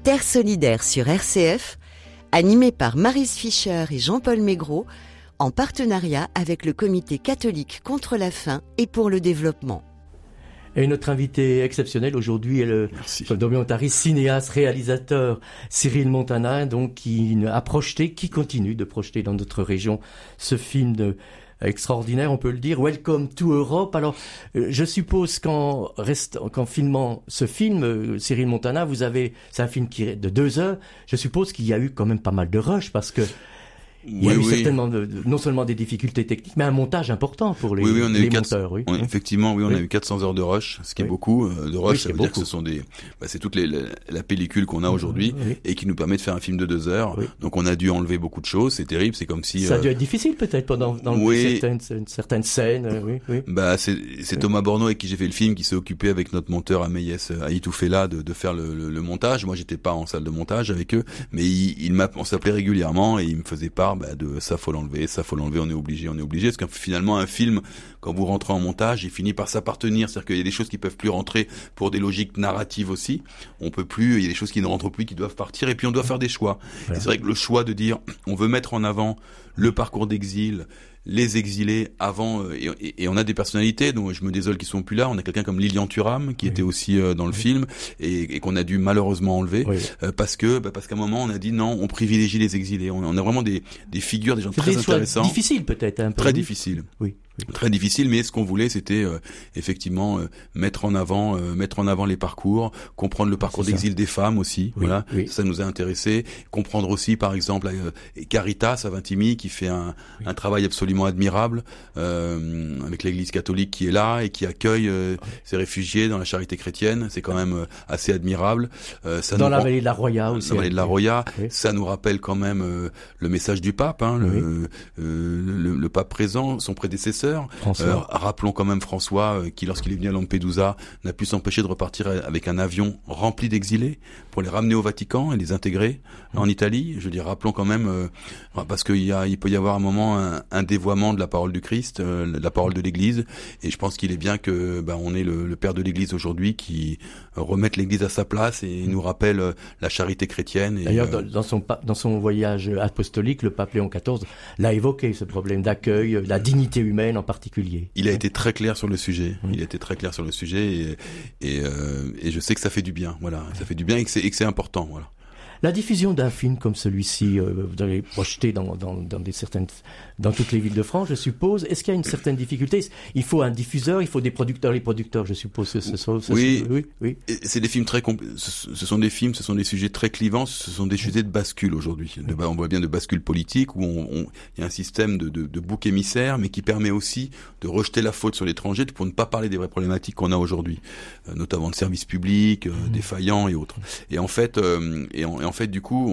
Terre solidaire sur RCF, animé par Maryse Fischer et Jean-Paul Maigret, en partenariat avec le Comité catholique contre la faim et pour le développement. Et notre invité exceptionnel aujourd'hui est le documentariste, cinéaste, réalisateur Cyril Montana, donc qui continue de projeter dans notre région ce film extraordinaire, on peut le dire, Welcome to Europe. Alors, je suppose qu'en filmant ce film, Cyril Montana, c'est un film qui est de 2 heures. Je suppose qu'il y a eu quand même pas mal de rush parce que il y a eu certainement non seulement des difficultés techniques, mais un montage important pour les monteurs. Effectivement, on a eu 400 heures de rush, ce qui est beaucoup. De rush, ça veut dire que ce sont c'est toute la pellicule qu'on a aujourd'hui et qui nous permet de faire un film de 2 heures. Oui. Donc on a dû enlever beaucoup de choses, c'est terrible, c'est comme si... Ça a dû être difficile peut-être dans certaines scènes. C'est Thomas Borneau avec qui j'ai fait le film qui s'est occupé avec notre monteur Ameyes Aïtoufela de faire le montage. Moi j'étais pas en salle de montage avec eux, mais on s'appelait régulièrement et il me faisait part de ça faut l'enlever, on est obligé, parce que finalement un film, quand vous rentrez en montage, il finit par s'appartenir, c'est-à-dire qu'il y a des choses qui peuvent plus rentrer pour des logiques narratives aussi, il y a des choses qui ne rentrent plus, qui doivent partir, et puis on doit faire des choix. Ouais. Et c'est vrai que le choix de dire, on veut mettre en avant le parcours d'exil, les exilés avant, et on a des personnalités dont je me désole qui sont plus là. On a quelqu'un comme Lilian Thuram qui était aussi dans le film et qu'on a dû malheureusement enlever parce qu'à un moment on a dit non, on privilégie les exilés. On a vraiment des figures, des gens très intéressants. Difficile peut-être un peu. Très difficile. Oui. Très difficile, mais ce qu'on voulait, c'était effectivement mettre en avant les parcours, comprendre le parcours d'exil des femmes aussi. Ça nous a intéressé. Comprendre aussi, par exemple, Caritas à Vintimille qui fait un travail absolument admirable avec l'Église catholique qui est là et qui accueille ces réfugiés dans la charité chrétienne. C'est quand même assez admirable. Dans la vallée de la Roya aussi. Dans la vallée de la Roya, ça nous rappelle quand même le message du pape, le pape présent, son prédécesseur. Rappelons quand même François qui, lorsqu'il est venu à Lampedusa, n'a pu s'empêcher de repartir avec un avion rempli d'exilés pour les ramener au Vatican et les intégrer en Italie. Je veux dire, rappelons quand même parce il peut y avoir un moment un dévoiement de la parole du Christ, de la parole de l'Église, et je pense qu'il est bien que on est le père de l'Église aujourd'hui qui remette l'Église à sa place et nous rappelle la charité chrétienne. Et, d'ailleurs, dans son voyage apostolique, le pape Léon XIV l'a évoqué, ce problème d'accueil, la dignité humaine en particulier. Il a été très clair sur le sujet. Et je sais que ça fait du bien. Voilà, ça fait du bien et que c'est important. Voilà. La diffusion d'un film comme celui-ci, vous allez projeter dans toutes les villes de France, je suppose. Est-ce qu'il y a une certaine difficulté ? Il faut un diffuseur, il faut des producteurs. Les producteurs, je suppose que ce sont... Oui. C'est des films ce sont des sujets très clivants, ce sont des sujets de bascule aujourd'hui. On voit bien de bascule politique où il y a un système de bouc émissaire, mais qui permet aussi de rejeter la faute sur l'étranger pour ne pas parler des vraies problématiques qu'on a aujourd'hui, notamment de services publics, défaillants et autres. Et en fait, du coup,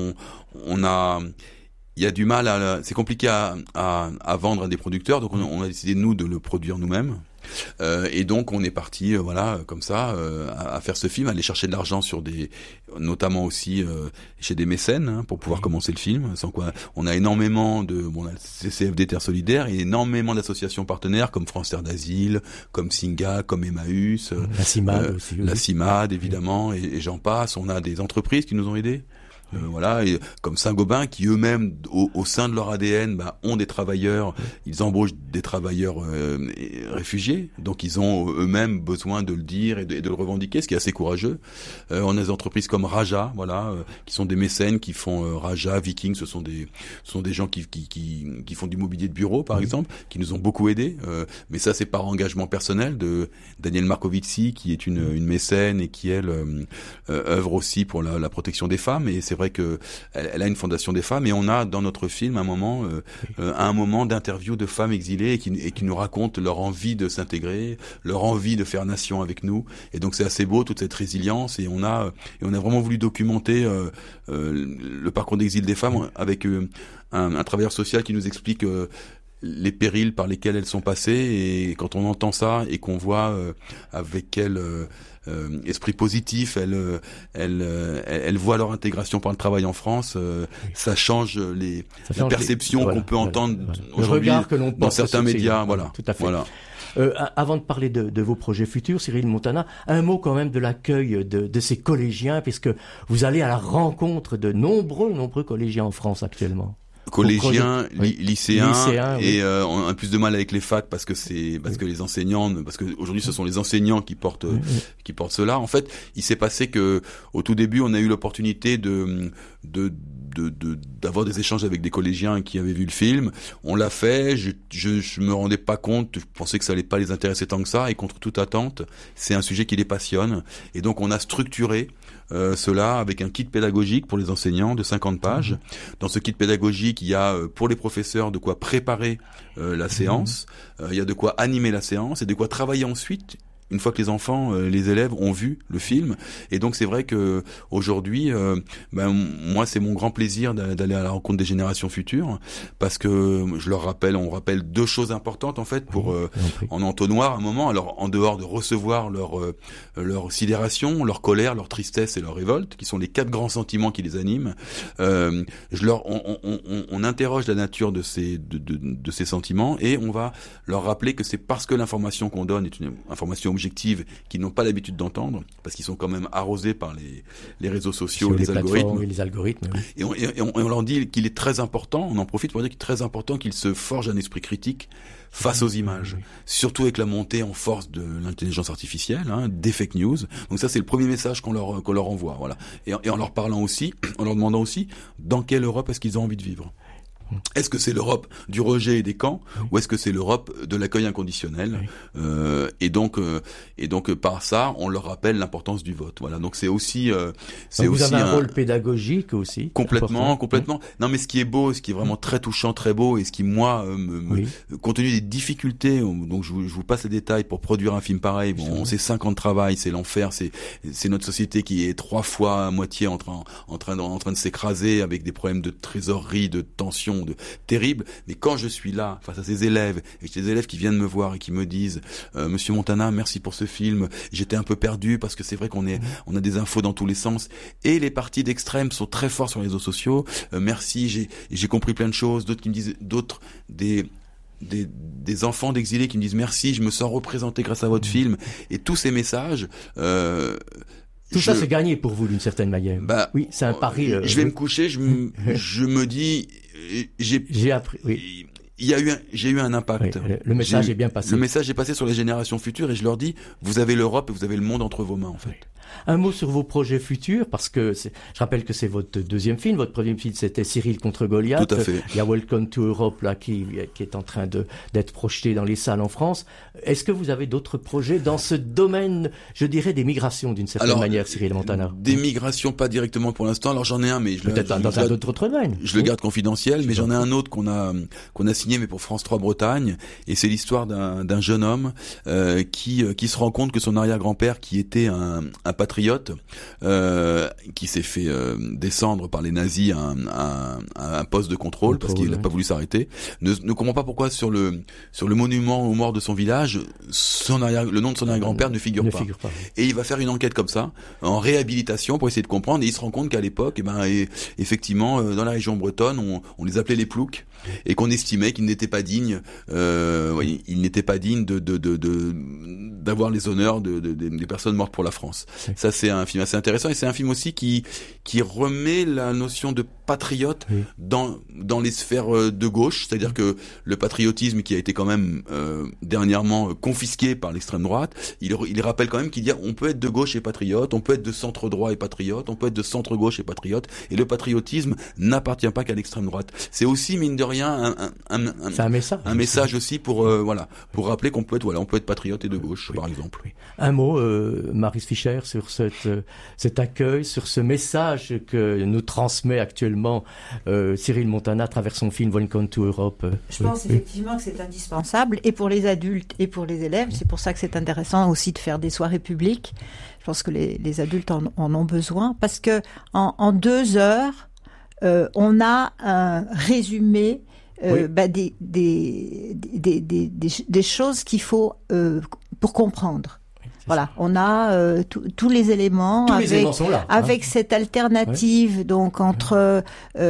il y a du mal c'est compliqué à vendre à des producteurs, donc on a décidé nous de le produire nous-mêmes. Et donc on est parti comme ça à faire ce film, à aller chercher de l'argent notamment aussi chez des mécènes pour pouvoir commencer le film, sans quoi on a énormément on a le CCFD Terre solidaire et énormément d'associations partenaires comme France Terre d'Asile, comme Singa, comme Emmaüs, la CIMAD aussi, la CIMAD évidemment, et j'en passe. On a des entreprises qui nous ont aidés. Et comme Saint-Gobain qui eux-mêmes au sein de leur ADN ont des travailleurs, ils embauchent des travailleurs réfugiés, donc ils ont eux-mêmes besoin de le dire et de le revendiquer, ce qui est assez courageux. On a des entreprises comme Raja, qui sont des mécènes qui font Raja, Viking, ce sont des gens qui font du mobilier de bureau par exemple, qui nous ont beaucoup aidés, mais ça c'est par engagement personnel de Daniel Marcovici qui est une mécène et qui elle œuvre aussi pour la protection des femmes, et c'est vrai que elle a une fondation des femmes, et on a dans notre film un moment d'interview de femmes exilées et qui nous racontent leur envie de s'intégrer, leur envie de faire nation avec nous, et donc c'est assez beau toute cette résilience, et on a vraiment voulu documenter le parcours d'exil des femmes avec un travailleur social qui nous explique les périls par lesquels elles sont passées, et quand on entend ça et qu'on voit avec quel esprit positif elles voient leur intégration par le travail en France, ça change la perception qu'on peut entendre aujourd'hui dans certains médias. Voilà. Tout à fait. Voilà. Avant de parler de vos projets futurs, Cyril Montana, un mot quand même de l'accueil de ces collégiens, puisque vous allez à la rencontre de nombreux collégiens en France actuellement. Collégiens, lycéens, et oui. On a plus de mal avec les facs parce que les enseignants, parce que aujourd'hui ce sont les enseignants qui portent cela. En fait, il s'est passé que au tout début, on a eu l'opportunité d'avoir des échanges avec des collégiens qui avaient vu le film. On l'a fait. Je me rendais pas compte. Je pensais que ça allait pas les intéresser tant que ça. Et contre toute attente, c'est un sujet qui les passionne. Et donc, on a structuré cela avec un kit pédagogique pour les enseignants de 50 pages. Dans ce kit pédagogique, il y a pour les professeurs de quoi préparer la séance, il y a de quoi animer la séance et de quoi travailler ensuite une fois que les enfants, les élèves ont vu le film. Et donc c'est vrai que aujourd'hui, moi c'est mon grand plaisir d'aller à la rencontre des générations futures, parce que on rappelle deux choses importantes en fait pour en entonnoir un moment. Alors en dehors de recevoir leur sidération, leur colère, leur tristesse et leur révolte, qui sont les 4 grands sentiments qui les animent, on interroge la nature de ces sentiments, et on va leur rappeler que c'est parce que l'information qu'on donne est une information objectives qu'ils n'ont pas l'habitude d'entendre, parce qu'ils sont quand même arrosés par les réseaux sociaux, les algorithmes. Et les algorithmes, oui. Et on leur dit qu'il est très important, on en profite pour dire qu'il est très important qu'ils se forgent un esprit critique face aux images, surtout avec la montée en force de l'intelligence artificielle, des fake news. Donc ça, c'est le premier message qu'on leur envoie, voilà. Et en leur parlant aussi, en leur demandant aussi dans quelle Europe est-ce qu'ils ont envie de vivre. Est-ce que c'est l'Europe du rejet et des camps, ou est-ce que c'est l'Europe de l'accueil inconditionnel? Et donc par ça, on leur rappelle l'importance du vote. Voilà. Donc c'est aussi vous avez un rôle pédagogique aussi. Complètement. Non, mais ce qui est beau, ce qui est vraiment très touchant, très beau, et ce qui moi compte tenu des difficultés, donc je vous passe les détails pour produire un film pareil. Bon, c'est 5 ans de travail, c'est l'enfer, c'est notre société qui est 3 fois à moitié en train de s'écraser avec des problèmes de trésorerie, de tension, terrible. Mais quand je suis là face à ces élèves, et ces élèves qui viennent me voir et qui me disent Monsieur Montana, merci pour ce film, j'étais un peu perdu parce que c'est vrai qu'on a des infos dans tous les sens, et les partis d'extrême sont très forts sur les réseaux sociaux, merci, j'ai compris plein de choses. D'autres qui me disent, des enfants d'exilés qui me disent merci, je me sens représenté grâce à votre film. Et tous ces messages tout ça, c'est gagné pour vous d'une certaine manière. Oui, c'est un pari. Je vais me coucher, je me dis, j'ai appris. Oui. J'ai eu un impact. Le message est bien passé. Le message est passé sur les générations futures, et je leur dis, vous avez l'Europe et vous avez le monde entre vos mains, en fait. Un mot sur vos projets futurs, parce que je rappelle que c'est votre deuxième film. Votre premier film, c'était Cyril contre Goliath. Tout à fait. Il y a Welcome to Europe là qui est en train d'être projeté dans les salles en France. Est-ce que vous avez d'autres projets dans ce domaine, je dirais, des migrations d'une certaine manière, Cyril Montana? Des migrations, pas directement pour l'instant. Alors j'en ai un, mais peut-être dans un autre domaine. Je le garde confidentiel, mais j'en ai un autre qu'on a signé, mais pour France 3 Bretagne, et c'est l'histoire d'un jeune homme qui se rend compte que son arrière-grand-père, qui était un patriote, qui s'est fait descendre par les nazis à un poste de contrôle parce qu'il n'a pas voulu s'arrêter, ne comprend pas pourquoi sur le monument aux morts de son village, le nom de son arrière-grand-père ne figure pas. Et il va faire une enquête comme ça, en réhabilitation, pour essayer de comprendre, et il se rend compte qu'à l'époque, effectivement, dans la région bretonne, on les appelait les ploucs, et qu'on estimait qu'ils n'étaient pas dignes, ils n'étaient pas dignes d'avoir les honneurs des personnes mortes pour la France. Ça, c'est un film assez intéressant, et c'est un film aussi qui remet la notion de patriote dans les sphères de gauche, c'est-à-dire que le patriotisme qui a été quand même dernièrement confisqué par l'extrême droite, il rappelle quand même on peut être de gauche et patriote, on peut être de centre droit et patriote, on peut être de centre gauche et patriote, et le patriotisme n'appartient pas qu'à l'extrême droite. C'est aussi, mine de rien, un message aussi pour rappeler qu'on peut être patriote et de gauche, par exemple. Un mot, Maryse Fischer, sur cet accueil, sur ce message que nous transmet actuellement Cyril Montana à travers son film Welcome to Europe. Je pense effectivement que c'est indispensable, et pour les adultes et pour les élèves. C'est pour ça que c'est intéressant aussi de faire des soirées publiques. Je pense que les adultes en ont besoin, parce que en 2 heures, on a un résumé des choses qu'il faut pour comprendre. Voilà, on a tous les éléments sont là, avec cette alternative donc entre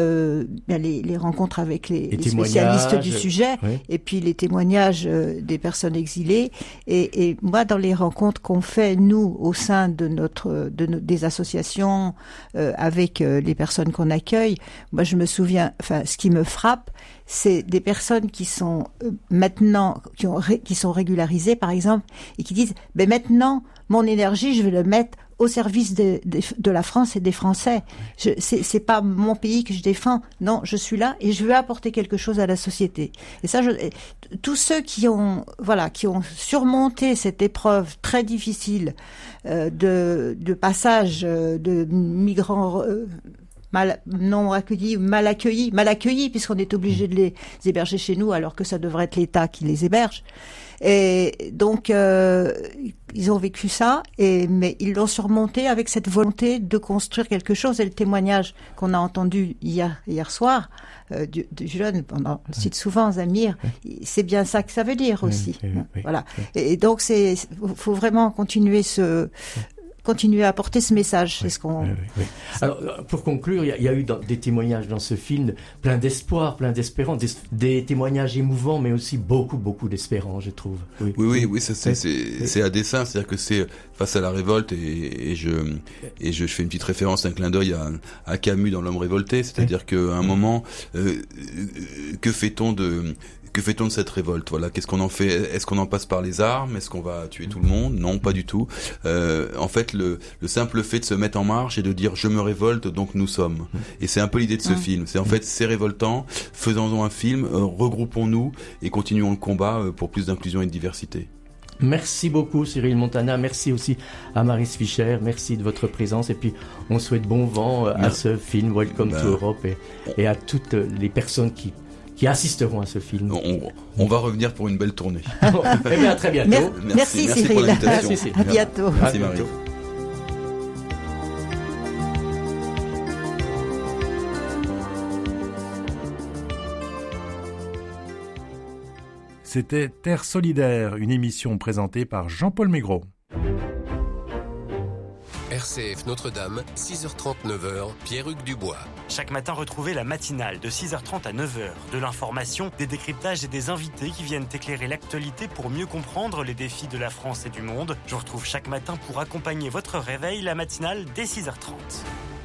les rencontres avec les spécialistes du sujet et puis les témoignages des personnes exilées et moi dans les rencontres qu'on fait nous au sein de des associations avec les personnes qu'on accueille, moi je me souviens, ce qui me frappe, c'est des personnes qui sont maintenant qui sont régularisées par exemple et qui disent maintenant mon énergie je vais le mettre au service de la France et des Français. C'est pas mon pays que je défends, non, je suis là et je veux apporter quelque chose à la société. Et ça, tous ceux qui ont surmonté cette épreuve très difficile de passage de migrants mal accueillis puisqu'on est obligé de les héberger chez nous alors que ça devrait être l'État qui les héberge. Et donc ils ont vécu ça, mais ils l'ont surmonté avec cette volonté de construire quelque chose. Et le témoignage qu'on a entendu hier soir du jeune, on le cite souvent, Zamir, c'est bien ça que ça veut dire aussi. Voilà. Et donc faut vraiment continuer à apporter ce message. C'est ce qu'on... Alors, pour conclure, il y a eu des témoignages dans ce film plein d'espoir, plein d'espérance, des témoignages émouvants, mais aussi beaucoup d'espérance, je trouve. Oui, ça, c'est à dessein, c'est-à-dire que c'est face à la révolte et je fais une petite référence, un clin d'œil à Camus dans L'Homme révolté, c'est-à-dire qu'à un moment, que fait-on de cette révolte? Voilà, qu'est-ce qu'on en fait? Est-ce qu'on en passe par les armes? Est-ce qu'on va tuer tout le monde? Non, pas du tout. En fait, le simple fait de se mettre en marche et de dire je me révolte, donc nous sommes. Et c'est un peu l'idée de ce film. C'est en fait, c'est révoltant. Faisons-en un film, regroupons-nous et continuons le combat pour plus d'inclusion et de diversité. Merci beaucoup Cyril Montana, merci aussi à Maryse Fischer, merci de votre présence et puis on souhaite bon vent à ce film Welcome to Europe et à toutes les personnes qui assisteront à ce film. On va revenir pour une belle tournée. Eh bien, à très bientôt. Merci Cyril. Pour l'invitation. À bientôt. Merci Marie. C'était Terre solidaire, une émission présentée par Jean-Paul Maigret. RCF Notre-Dame, 6h30, 9h, Pierre-Hugues Dubois. Chaque matin, retrouvez la matinale de 6h30 à 9h. De l'information, des décryptages et des invités qui viennent éclairer l'actualité pour mieux comprendre les défis de la France et du monde. Je vous retrouve chaque matin pour accompagner votre réveil, la matinale dès 6h30.